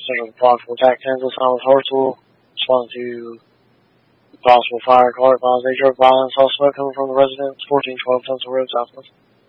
Central Block for Attack Kansas. Thomas Hartsell responding to possible fire car. Advised a drug violence suspect coming from the residence, 1412 Tunsil Road, Southwest.